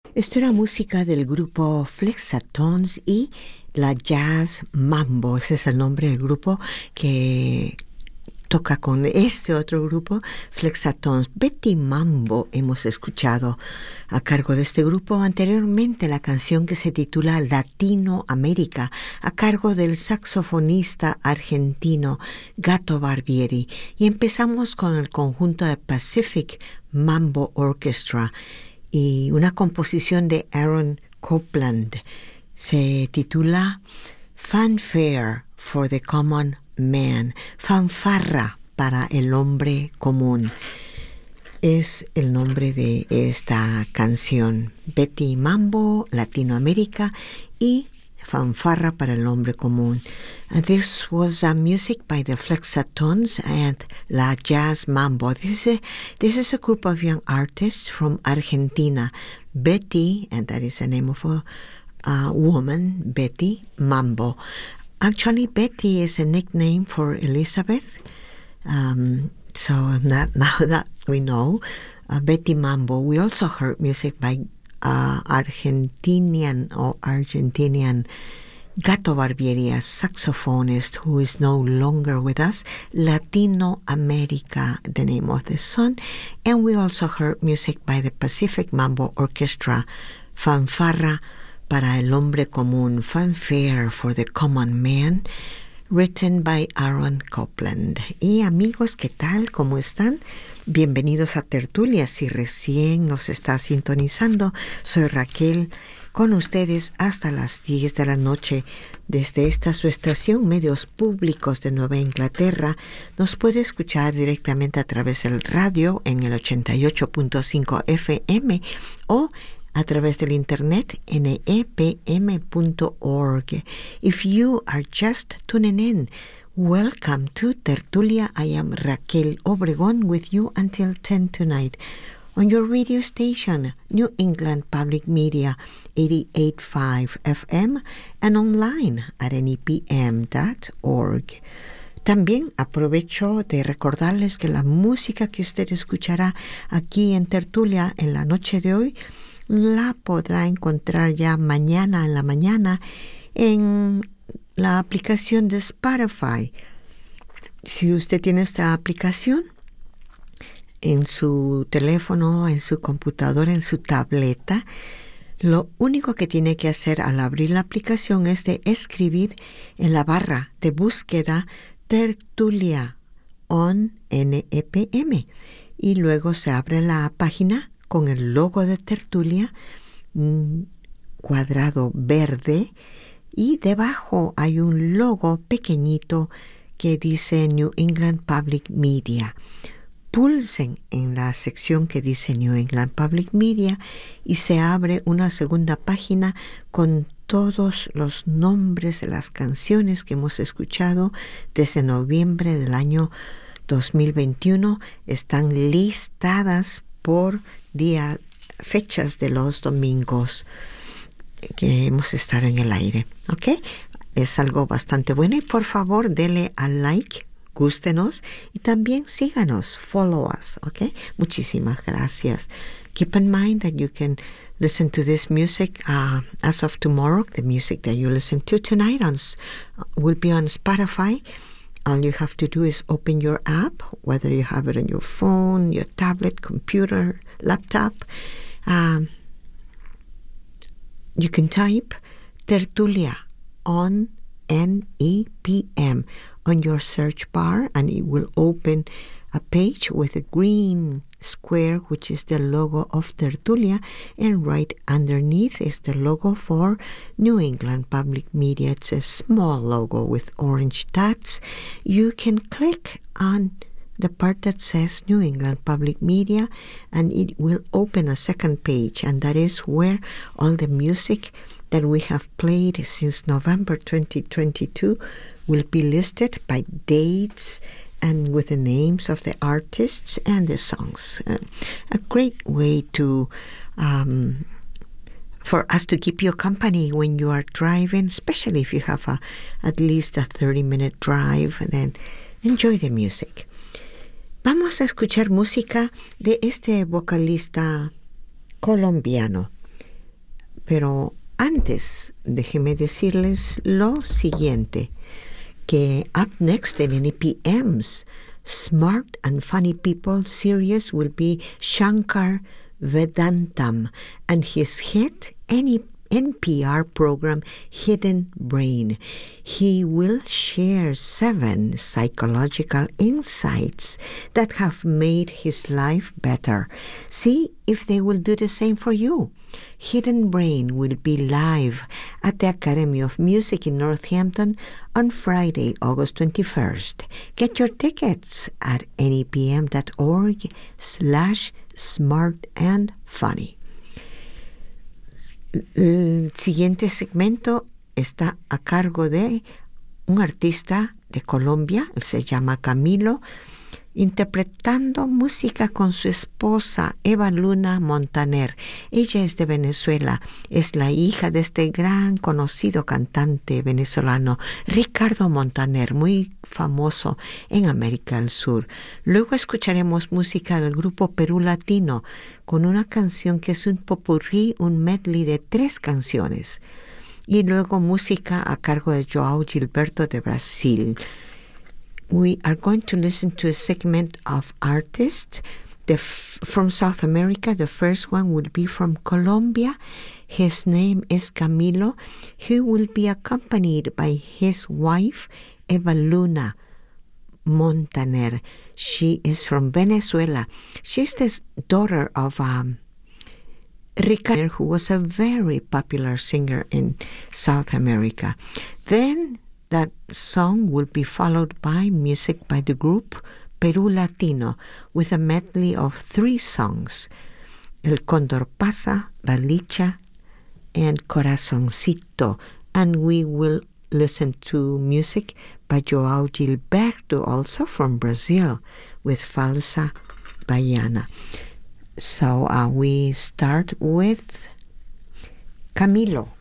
Esto era música del grupo Flexatones y la Jazz Mambo. Ese es el nombre del grupo que toca con este otro grupo, Flexatones. Betty Mambo hemos escuchado a cargo de este grupo. Anteriormente la canción que se titula Latinoamérica, a cargo del saxofonista argentino Gato Barbieri. Y empezamos con el conjunto de Pacific Mambo Orchestra y una composición de Aaron Copland. Se titula Fanfare for the Common Man, fanfarra para el hombre común. Es el nombre de esta canción. Betty Mambo, Latinoamérica y fanfarra para el hombre común. This was music by the Flexatones and La Jazz Mambo. This is a group of young artists from Argentina. Betty, and that is the name of a woman, Betty Mambo. Actually, Betty is a nickname for Elizabeth. So now that we know, Betty Mambo. We also heard music by Argentinian Gato Barbieri, a saxophonist who is no longer with us. Latinoamérica, the name of the song. And we also heard music by the Pacific Mambo Orchestra, Fanfarra para el hombre común, Fanfare for the Common Man, written by Aaron Copland. Y amigos, ¿qué tal? ¿Cómo están? Bienvenidos a Tertulia. Si recién nos está sintonizando, soy Raquel, con ustedes hasta las 10 de la noche. Desde esta su estación, Medios Públicos de Nueva Inglaterra, nos puede escuchar directamente a través del radio en el 88.5 FM o a través del internet nepm.org. If you are just tuning in, welcome to Tertulia. I am Raquel Obregón with you until 10 tonight on your radio station, New England Public Media 88.5 FM and online at nepm.org. También aprovecho de recordarles que la música que usted escuchará aquí en Tertulia en la noche de hoy la podrá encontrar ya mañana en la mañana en la aplicación de Spotify. Si usted tiene esta aplicación en su teléfono, en su computadora, en su tableta, lo único que tiene que hacer al abrir la aplicación es de escribir en la barra de búsqueda Tertulia on NEPM y luego se abre la página con el logo de Tertulia, cuadrado verde, y debajo hay un logo pequeñito que dice New England Public Media. Pulsen en la sección que dice New England Public Media y se abre una segunda página con todos los nombres de las canciones que hemos escuchado desde noviembre del año 2021. Están listadas por fechas de los domingos que hemos estado en el aire, ¿ok? Es algo bastante bueno y por favor dele al like, gústenos y también síganos, follow us, ¿ok? Muchísimas gracias. Keep in mind that you can listen to this music as of tomorrow. The music that you listen to tonight will be on Spotify. All you have to do is open your app, whether you have it on your phone, your tablet, computer, laptop. You can type Tertulia on NEPM on your search bar and it will open a page with a green square, which is the logo of Tertulia, and right underneath is the logo for New England Public Media. It's a small logo with orange dots. You can click on the part that says New England Public Media and it will open a second page, and that is where all the music that we have played since November 2022 will be listed by dates and with the names of the artists and the songs. A great way to for us to keep you company when you are driving, especially if you have at least a 30-minute drive, and then enjoy the music. Vamos a escuchar música de este vocalista colombiano, Pero antes, déjeme decirles lo siguiente, que up next in NPM's Smart and Funny People series will be Shankar Vedantam and his hit NPR program Hidden Brain. He will share 7 psychological insights that have made his life better. See if they will do the same for you. Hidden Brain will be live at the Academy of Music in Northampton on Friday, August 21st. Get your tickets at nepm.org/smartandfunny. El siguiente segmento está a cargo de un artista de Colombia, él se llama Camilo, interpretando música con su esposa Eva Luna Montaner. Ella es de Venezuela, es la hija de este gran conocido cantante venezolano, Ricardo Montaner, muy famoso en América del Sur. Luego escucharemos música del grupo Perú Latino, con una canción que es un popurrí, un medley de 3 canciones. Y luego música a cargo de João Gilberto de Brasil. We are going to listen to a segment of artists from South America. The first one will be from Colombia. His name is Camilo. He will be accompanied by his wife, Eva Luna Montaner. She is from Venezuela. She's the daughter of Ricardo, who was a very popular singer in South America. Then that song will be followed by music by the group Perú Latino with a medley of 3 songs, El Cóndor Pasa, Balicha, and Corazoncito. And we will listen to music by João Gilberto, also from Brazil, with Falsa Baiana. So we start with Camilo.